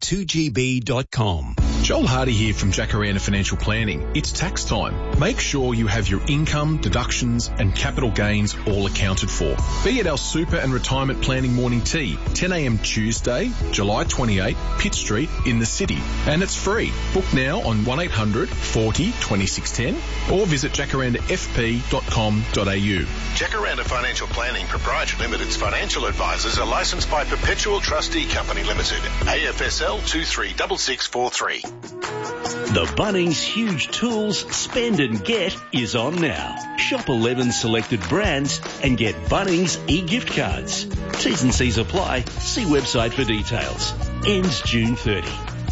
2GB.com. Joel Hardy here from Jacaranda Financial Planning. It's tax time. Make sure you have your income, deductions and capital gains all accounted for. Be at our super and retirement planning morning tea, 10 a.m. Tuesday, July 28, Pitt Street in the city. And it's free. Book now on 1800 40 2610 or visit jacarandafp.com.au. Jacaranda Financial Planning Proprietary Limited's financial advisors are licensed by Perpetual Trustee Company Limited, AFSL 236643. The Bunnings Huge Tools Spend and Get is on now. Shop 11 selected brands and get Bunnings e-gift cards. T's and C's apply. See website for details. Ends June 30.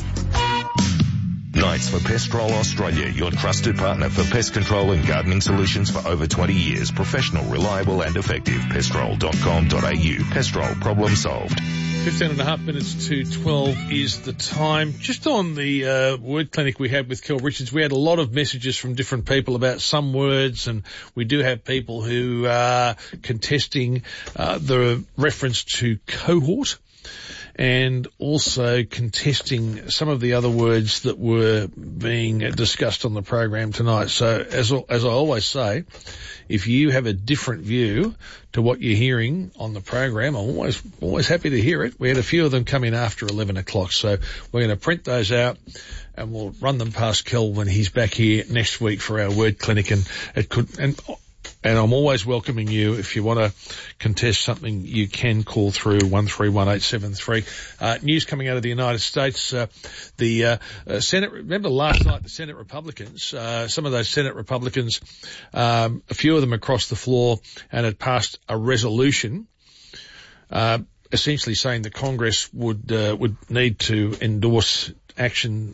Knights for Pestrol Australia, your trusted partner for pest control and gardening solutions for over 20 years. Professional, reliable and effective. Pestrol.com.au. Pestrol, problem solved. 15 and a half minutes to 12 is the time. Just on the word clinic we had with Kel Richards, we had a lot of messages from different people about some words, and we do have people who are contesting the reference to cohort, and also contesting some of the other words that were being discussed on the program tonight. So as I always say, if you have a different view to what you're hearing on the program, I'm always happy to hear it. We had a few of them come in after 11 o'clock, so we're going to print those out and we'll run them past Kel when he's back here next week for our word clinic. And I'm always welcoming you. If you want to contest something, you can call through 131873. News coming out of the United States. The Senate, remember last night the Senate Republicans, some of those Senate Republicans, a few of them across the floor and had passed a resolution, essentially saying that Congress would need to endorse action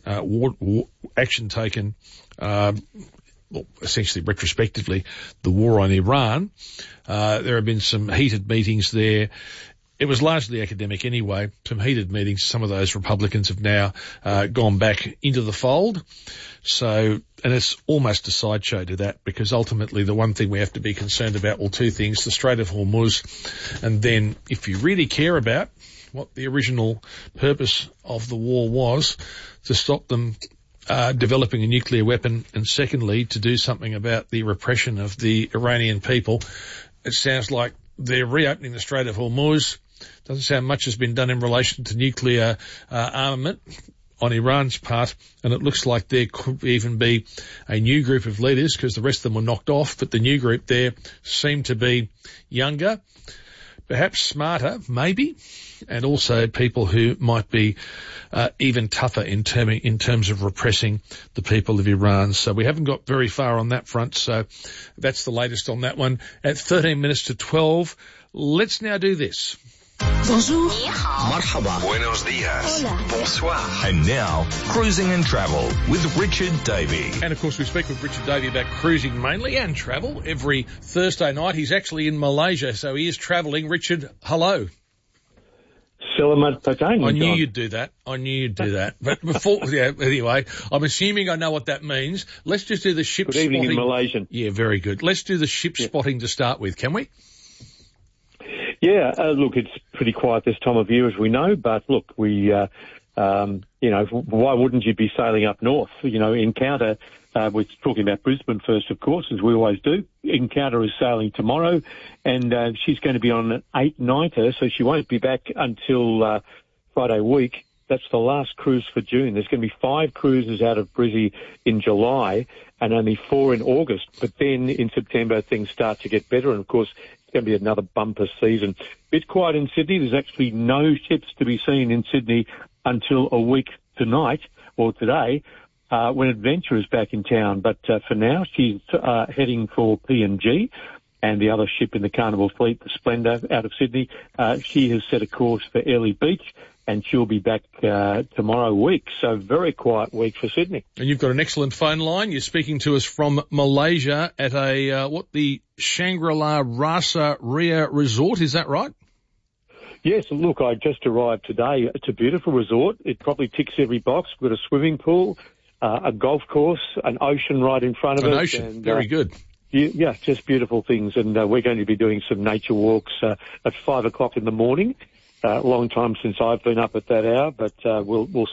taken, well, essentially retrospectively, the war on Iran. There have been some heated meetings there. It was largely academic anyway, some heated meetings. Some of those Republicans have now gone back into the fold. So, and it's almost a sideshow to that, because ultimately the one thing we have to be concerned about, well, two things, the Strait of Hormuz, and then if you really care about what the original purpose of the war was, to stop them developing a nuclear weapon, and secondly, to do something about the repression of the Iranian people. It sounds like they're reopening the Strait of Hormuz. Doesn't sound much has been done in relation to nuclear armament on Iran's part, and it looks like there could even be a new group of leaders, because the rest of them were knocked off, but the new group there seem to be younger, perhaps smarter, maybe, and also people who might be even tougher in terms of repressing the people of Iran. So we haven't got very far on that front, so that's the latest on that one. At 13 minutes to 12, let's now do this. Bonjour. Marhaba. Buenos dias. Hola. Bonsoir. And now, Cruising and Travel with Richard Davey. And of course we speak with Richard Davey about cruising mainly and travel every Thursday night. He's actually in Malaysia, so he is travelling. Richard, hello. Selamat Petang. I knew you'd do that. But before, anyway, I'm assuming I know what that means. Let's just do the ship Good evening spotting. in Malaysian. Yeah, very good. Let's do the ship spotting to start with, can we? Yeah, look, it's pretty quiet this time of year, as we know, but look, we, why wouldn't you be sailing up north? Encounter, we're talking about Brisbane first, of course, as we always do. Encounter is sailing tomorrow, and she's going to be on an 8-nighter, so she won't be back until Friday week. That's the last cruise for June. There's going to be 5 cruises out of Brizzy in July and only 4 in August. But then in September, things start to get better, and of course, going to be another bumper season. Bit quiet in Sydney. There's actually no ships to be seen in Sydney until a week tonight or today, when Adventure is back in town. But for now, she's heading for PNG, and the other ship in the Carnival fleet, the Splendour, out of Sydney. She has set a course for Airlie Beach, and she'll be back tomorrow week. So very quiet week for Sydney. And you've got an excellent phone line. You're speaking to us from Malaysia at the Shangri-La Rasa Ria Resort. Is that right? Yes, look, I just arrived today. It's a beautiful resort. It probably ticks every box. We've got a swimming pool, a golf course, an ocean right in front of us. An ocean, and, very good. Yeah, just beautiful things. And we're going to be doing some nature walks at 5 o'clock in the morning. Long time since I've been up at that hour, but we'll